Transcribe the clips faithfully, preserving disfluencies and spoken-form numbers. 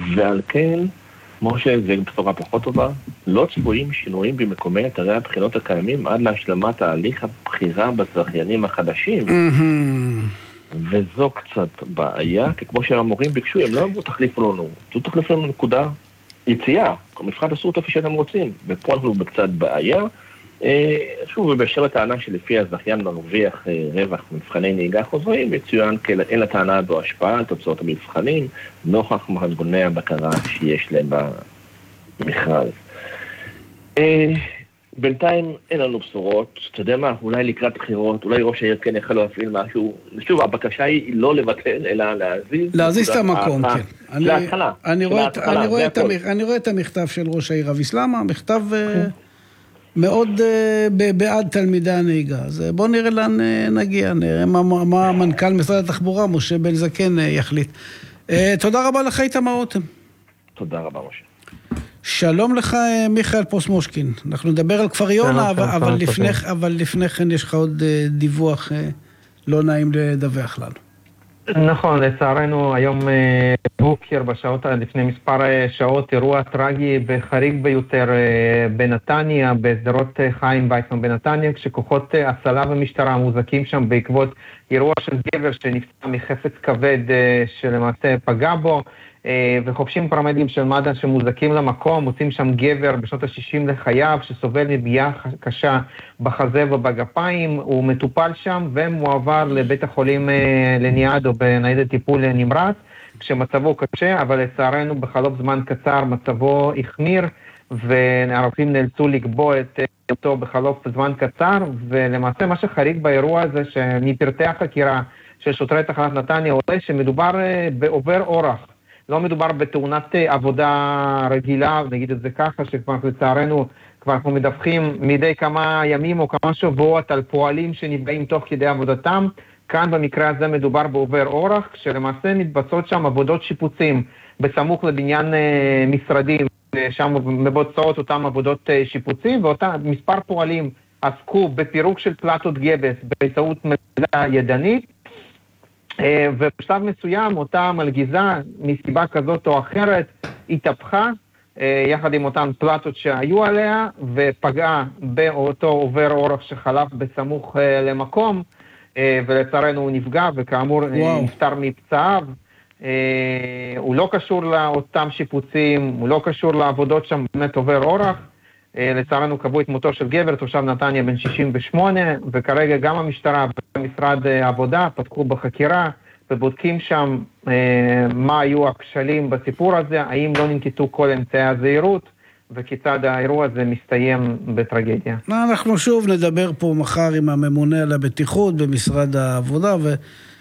ועל כן, משה, זה בשורה פחות טובה, לא צפויים שינויים במקומי אתרי הבחינות הקיימים עד להשלמת ההליך הבחירה בזכיינים החדשים. וזו קצת בעיה, כי כמו שהמורים ביקשו, הם לא אמרו תחליפו לנו, זו תחליפו לנו נקודה יציאה, מבחן עשו אותה כפי שאתם רוצים, ופה אנחנו בקצת בעיה. שוב, ובאשר לטענה שלפי הזכיין מרוויח רווח מבחני נהיגה חוזרים, יצוין כי אין לטענה הזו השפעה על תוצאות המבחנים, נוכח מנגנוני הבקרה שיש להם במכרז. בינתיים אין לנו בשורות, אתה יודע מה, אולי לקראת בחירות, אולי ראש העיר כן יכול להפעיל משהו, שוב, הבקשה היא לא לבטל, אלא להזיז. להזיז את המקום, כן. להתחלה. אני רואה את המכתב של ראש העיר אבי סלמה, מכתב מאוד בעד תלמידי הנהיגה. אז בואו נראה לאן נגיע, נראה מה מנכ"ל משרד התחבורה, משה בן זקן, יחליט. תודה רבה לך, איתמר רותם. תודה רבה, משה. שלום לך, מיכאל פוסמושקין. אנחנו נדבר על כפר יונה, אבל, אבל, לפני, אבל לפני כן יש לך עוד דיווח לא נעים לדווח לנו. נכון, לצערנו היום בוקר, בשעות, לפני מספר שעות, אירוע טרגי וחריג ביותר בנתניה, בסדרות חיים ויצמן בנתניה, כשכוחות הצלה ומשטרה מוזקים שם בעקבות אירוע של גבר שנפצע מחפץ כבד שלמעשה פגע בו, וחופשים פרמדיקים של מד"א שמוזקים למקום, מוצאים שם גבר בשנות ה-שישים לחייו, שסובל מפגיעה קשה בחזה ובגפיים, הוא מטופל שם ומועבר לבית החולים לניאדו בניידת טיפול נמרץ, כשמצבו קשה, אבל לצערנו בחלוף זמן קצר מצבו החמיר, והרופאים נאלצו לקבוע את אותו בחלוף זמן קצר, ולמעשה מה שחריג באירוע הזה, שמפרטי החקירה של שוטרי תחנת נתניה, עולה שמדובר בעובר אורח, לא מדובר בתאונת עבודה רגילה, נגיד את זה ככה, שכבר לצערנו כבר אנחנו מדווחים מדי כמה ימים או כמה שבועות על פועלים שנפגעים תוך כדי עבודתם. כאן במקרה הזה מדובר בעובר אורח, כשלמעשה מתבצעות שם עבודות שיפוצים בסמוך לבניין משרדים, שם מבוצעות אותם עבודות שיפוצים, ואותם מספר פועלים עסקו בפירוק של פלטות גבס באמצעות מלגיזה ידנית, ובשלב מסוים אותה מלגיזה מסיבה כזאת או אחרת התהפכה יחד עם אותן פלטות שהיו עליה ופגעה באותו עובר אורח שחלף בסמוך למקום, ולצערנו הוא נפגע וכאמור נפטר מפצעיו. הוא לא קשור לאותם שיפוצים, הוא לא קשור לעבודות שם, באמת עובר אורח. לצערנו קבעו את מותו של גבר, תושב נתניה בן שישים ושמונה, וכרגע גם המשטרה ומשרד העבודה פתחו בחקירה, ובודקים שם אה, מה היו הכשלים בסיפור הזה, האם לא ננקטו כל אמצעי הזהירות, וכיצד האירוע הזה מסתיים בטרגדיה. אנחנו שוב נדבר פה מחר עם הממונה על הבטיחות במשרד העבודה, ו...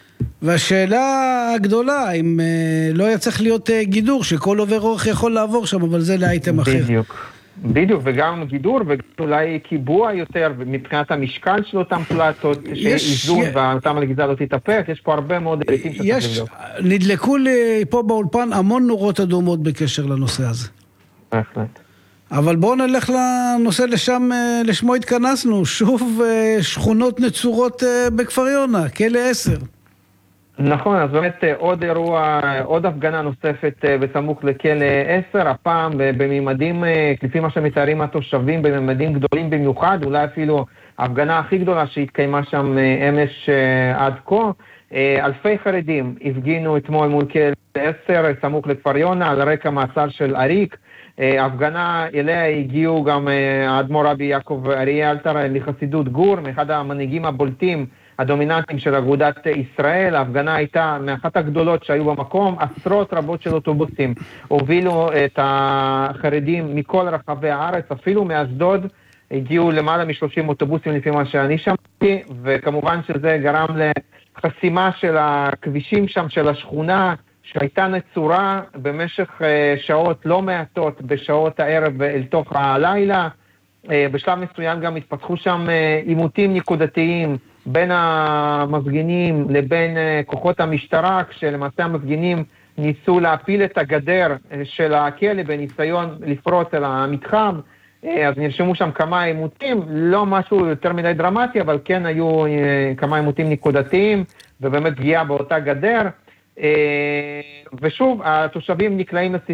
והשאלה הגדולה, אם אה, לא היה צריך להיות אה, גידור, שכל עובר אורח יכול לעבור שם, אבל זה לאייטם אחר. בדיוק. בדיוק, וגם גידור, ואולי קיבוע יותר, מבחינת המשקל של אותם פלטות, שאיזון ואותם מלגיזה לא תתהפך, יש פה הרבה מאוד היבטים שצריך לבדוק. נדלקו לי פה באולפן המון נורות אדומות בקשר לנושא הזה. בהחלט. אבל בואו נלך לנושא לשם, לשמו התכנסנו, שוב שכונות נצורות בכפר יונה, כלא עשר. נכון, אז באמת עוד אירוע, עוד הפגנה נוספת בסמוך לכלא עשר, הפעם בממדים, לפי מה שמתארים התושבים, בממדים גדולים במיוחד, אולי אפילו ההפגנה הכי גדולה שהתקיימה שם אמש עד כה. אלפי חרדים הפגינו אתמול מול כלא עשר, סמוך לכפר יונה, על רקע מעצר של אריק. ההפגנה אליה הגיעו גם האדמו"ר רבי יעקב אריה אלתר מחסידות גור, מאחד המנהיגים הבולטים הדומיננטיים של אגודת ישראל. ההפגנה הייתה מאחת הגדולות שהיו במקום, עשרות רבות של אוטובוסים הובילו את החרדים מכל רחבי הארץ, אפילו מאשדוד הגיעו למעלה מ-שלושים אוטובוסים לפי מה שאני שמעתי, וכמובן שזה גרם לחסימה של הכבישים שם של השכונה, שהייתה נצורה במשך שעות לא מעטות בשעות הערב אל תוך הלילה. בשלב מסוים גם התפתחו שם עימותים נקודתיים בין המפגינים לבין כוחות המשטרה, כשלמעשה המפגינים ניסו להפיל את הגדר של הכלא בניסיון לפרוץ אל המתחם. אז נרשמו שם כמה עימותים, לא משהו יותר מדי דרמטי, אבל כן היו כמה עימותים נקודתיים ובאמת פגיעה באותה גדר. ושוב, התושבים נקלעים לסיטואציה